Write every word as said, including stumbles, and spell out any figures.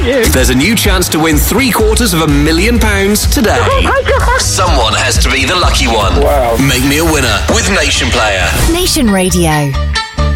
thank you. There's a new chance to win three quarters of a million pounds today. Oh my God. Someone has to be the lucky one. Wow. Make me a winner with Nation Player. Nation Radio.